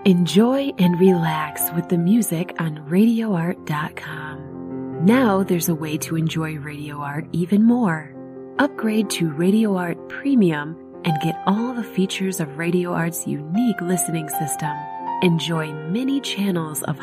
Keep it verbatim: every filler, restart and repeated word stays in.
Enjoy and relax with the music on radio art dot com. Now there's a way to enjoy Radio Art even more. Upgrade to Radio Art Premium and get all the features of Radio Art's unique listening system. Enjoy many channels of